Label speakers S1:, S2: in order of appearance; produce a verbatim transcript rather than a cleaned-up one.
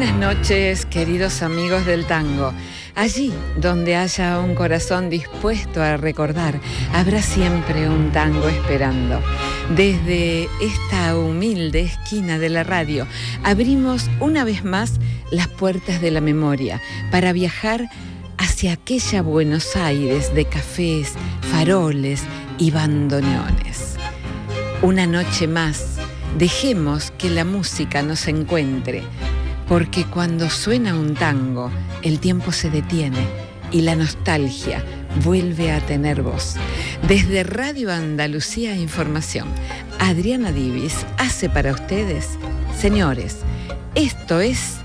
S1: Buenas noches, queridos amigos del tango. Allí donde haya un corazón dispuesto a recordar, habrá siempre un tango esperando. Desde esta humilde esquina de la radio, abrimos una vez más las puertas de la memoria para viajar hacia aquella Buenos Aires de cafés, faroles y bandoneones. Una noche más, dejemos que la música nos encuentre, porque cuando suena un tango, el tiempo se detiene y la nostalgia vuelve a tener voz. Desde Radio Andalucía Información, Adriana Divis hace para ustedes, señores, esto es